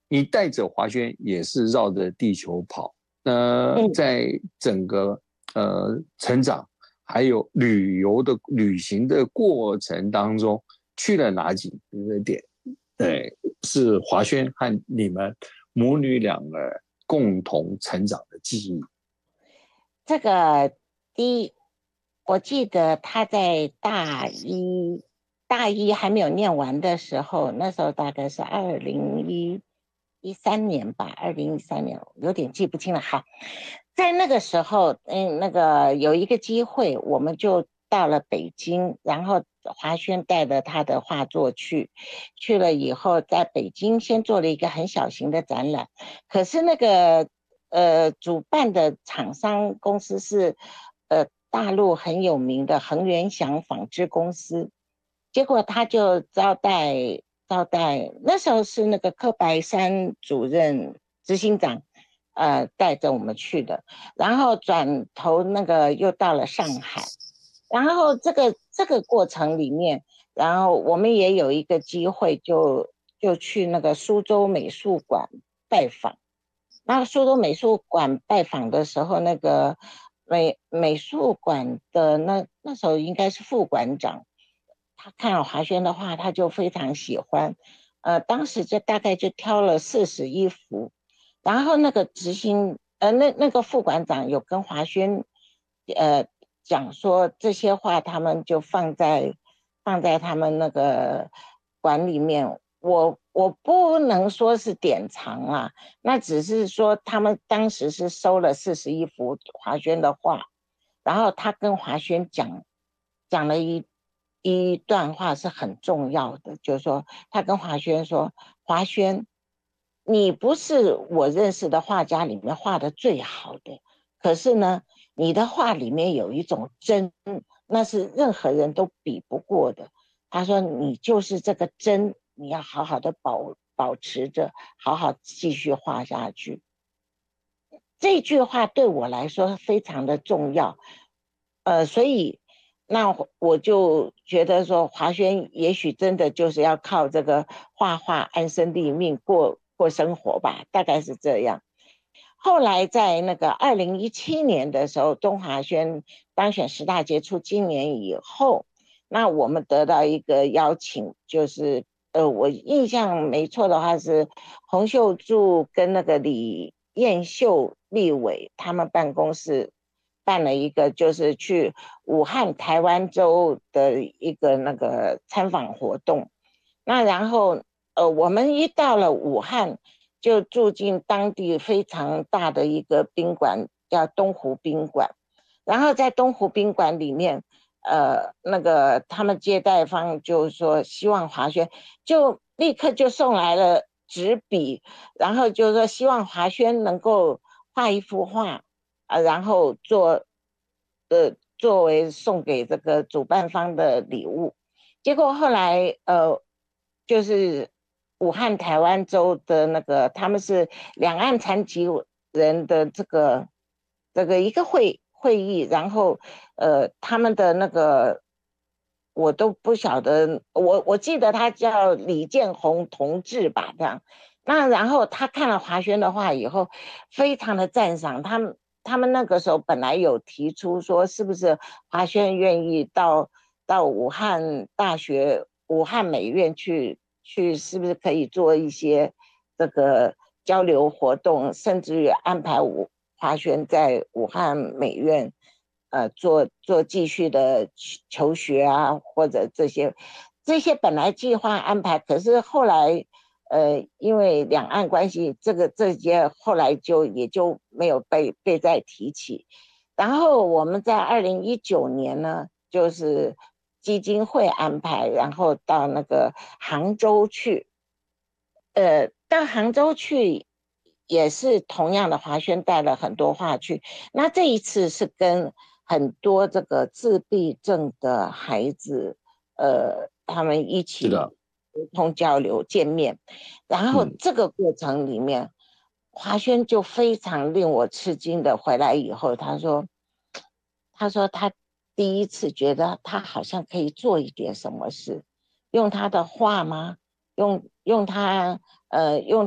你带着华轩也是绕着地球跑，在整个成长还有旅行的过程当中，去了哪几个点？对，是华轩和你们母女两个共同成长的记忆。 这个第一，我记得他在大一还没有念完的时候，那时候大概是2013年吧，2013年有点记不清了。好，在那个时候，那个有一个机会，我们就到了北京，然后华轩带着他的画作去了以后，在北京先做了一个很小型的展览，可是那个主办的厂商公司是大陆很有名的恒源祥纺织公司，结果他就招待，那时候是那个柯白山主任执行长，带着我们去的，然后转头那个又到了上海，然后这个过程里面，然后我们也有一个机会就去那个苏州美术馆拜访。那苏州美术馆拜访的时候，那个美术馆的那时候应该是副馆长，他看了华轩的画，他就非常喜欢，当时就大概就挑了41幅，然后那个那个副馆长有跟华轩，呃，讲说这些画他们就放在他们那个馆里面，我不能说是典藏啦，那只是说他们当时是收了41幅华轩的画，然后他跟华轩讲了一段话是很重要的，就是说他跟华轩说，华轩，你不是我认识的画家里面画的最好的，可是呢，你的画里面有一种真，那是任何人都比不过的。他说你就是这个真，你要好好的保持着，好好继续画下去。这句话对我来说非常的重要，所以那我就觉得说，华轩也许真的就是要靠这个画画安身立命过生活吧，大概是这样。后来在那个2017年的时候，钟华轩当选10大杰出青年以后，那我们得到一个邀请，就是我印象没错的话是洪秀柱跟那个李彦秀立委他们办公室办了一个，就是去武汉台湾州的一个那个参访活动。那然后我们一到了武汉，就住进当地非常大的一个宾馆，叫东湖宾馆。然后在东湖宾馆里面，那个他们接待方就说希望华轩，就立刻就送来了纸笔，然后就说希望华轩能够画一幅画，然后作为送给这个主办方的礼物。结果后来就是武汉台湾州的那个他们是两岸残疾人的这个一个会议，然后他们的那个我都不晓得，我记得他叫李建宏同志吧，这样。那然后他看了华轩的画以后，非常的赞赏他们那个时候本来有提出说，是不是华轩愿意到武汉大学、武汉美院去，是不是可以做一些这个交流活动，甚至于安排华轩在武汉美院做继续的求学啊，或者这些本来计划安排，可是后来因为两岸关系，这些后来也就没有被再提起。然后我们在2019年呢，就是基金会安排，然后到那个杭州去，到杭州去也是同样的，华轩带了很多画去。那这一次是跟很多这个自闭症的孩子，他们一起是的。 沟通交流见面，然后嗯。 这个过程里面，华轩就非常令我吃惊的回来以后，他说他第一次觉得他好像可以做一点什么事，用他的画吗？用他用